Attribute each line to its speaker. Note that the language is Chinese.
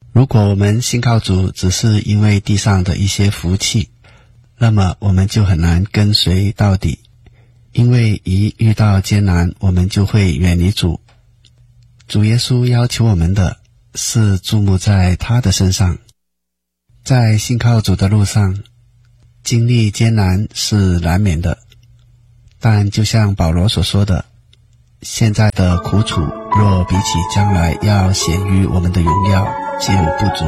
Speaker 1: 如果我们信靠主只是因为地上的一些福气，那么我们就很难跟随到底，因为一遇到艰难，我们就会远离主。主耶稣要求我们的是注目在他的身上。在信靠主的路上，经历艰难是难免的，但就像保罗所说的，现在的苦楚若比起将来要显于我们的荣耀，就不足。